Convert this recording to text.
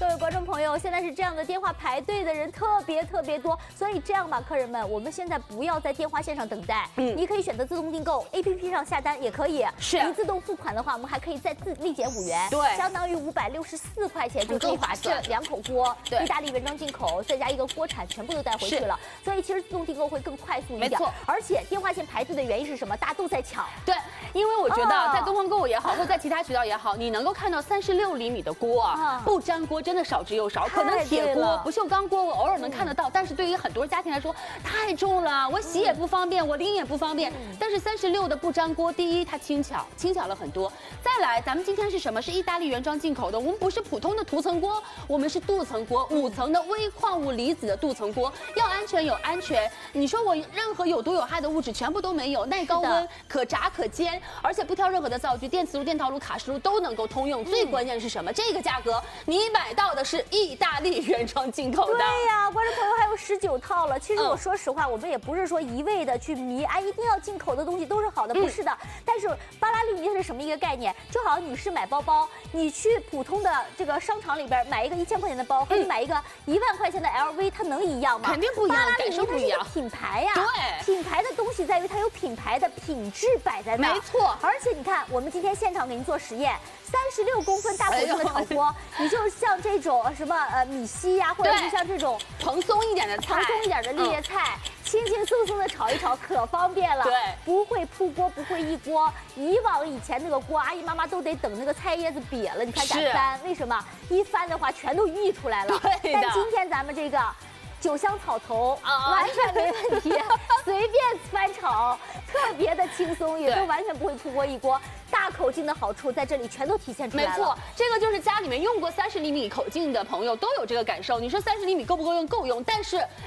各位观众朋友，现在是这样的，电话排队的人特别多，所以这样吧，客人们，我们现在不要在电话线上等待，你可以选择自动订购 ，APP 上下单也可以。 是， 你自动付款的话，我们还可以再立减5元， 对， 相当于564块钱就可以把这2口锅，意大利原装进口，再加一个锅铲，全部都带回去了。所以其实自动订购会更快速一点。没错，而且电话线排队的原因是什么？大家都在抢。 对，因为我觉得在东方购物也好，或在其他渠道也好，你能够看到36厘米的锅啊，不粘锅真的少之又少。可能铁锅、不锈钢锅我偶尔能看得到，但是对于很多家庭来说太重了，我洗也不方便，我拎也不方便。但是36的不粘锅，第一它轻巧了很多。再来，咱们今天是什么？是意大利原装进口的，我们不是普通的涂层锅，我们是镀层锅，5层的微矿物离子的镀层锅，要安全有安全。你说我任何有毒有害的物质全部都没有，耐高温，可炸可煎，而且不挑任何的灶具，电磁炉、电陶炉、卡式炉都能够通用。最关键是什么？这个价格你买到的是意大利原装进口的。 对呀，观众朋友还有19套了。其实我说实话，我们也不是说一味的去迷，一定要进口的东西都是好的，不是的。但是巴拉利是什么一个概念？就好像女士买包包，你去普通的这个商场里边买一个1000块钱的包，和你买一个1万块钱的 LV， 它能一样吗？ 肯定不一样，感受不一样。 品牌呀， 对， 品牌的东西在于它有品牌的品质摆在那， 没错。 而且你看，我们今天现场给您做实验，36公分大口径的炒锅，你就像这种什么米稀呀，或者是像这种蓬松一点的菜， 蓬松一点的绿叶菜，轻轻松松的炒一炒，可方便了。对，不会铺锅，不会溢锅。以前那个锅，阿姨妈妈都得等那个菜叶子瘪了，你才敢翻。为什么？一翻的话，全都溢出来了。对的。但今天咱们这个酒香草头完全没问题，随便翻炒，特别的轻松，也都完全不会铺锅溢锅。大口径的好处在这里全都体现出来了。 没错，这个就是家里面用过30厘米口径的朋友都有这个感受。你说30厘米够不够用？够用，但是